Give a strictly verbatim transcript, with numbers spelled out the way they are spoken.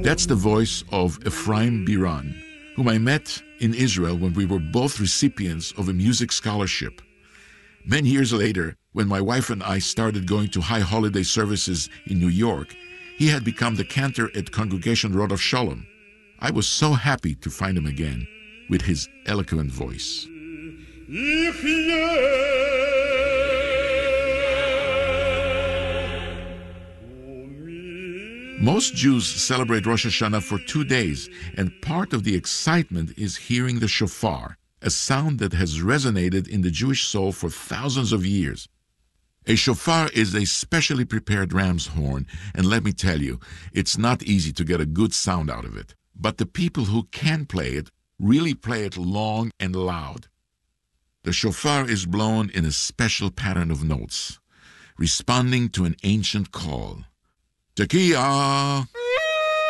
That's the voice of Ephraim Biran, whom I met in Israel when we were both recipients of a music scholarship. Many years later, when my wife and I started going to high holiday services in New York, he had become the cantor at Congregation Road of Shalom. I was so happy to find him again with his eloquent voice. Most Jews celebrate Rosh Hashanah for two days, and part of the excitement is hearing the shofar, a sound that has resonated in the Jewish soul for thousands of years. A shofar is a specially prepared ram's horn, and let me tell you, it's not easy to get a good sound out of it. But the people who can play it really play it long and loud. The shofar is blown in a special pattern of notes, responding to an ancient call. Tekiah!